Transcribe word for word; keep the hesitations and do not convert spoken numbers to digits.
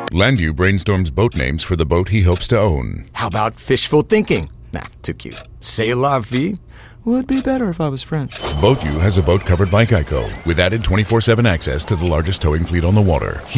Landu brainstorms boat names for the boat he hopes to own. How about fishful thinking? Nah, too cute. C'est la vie? Would be better if I was French. BoatU has a boat covered by Geico with added twenty-four seven access to the largest towing fleet on the water.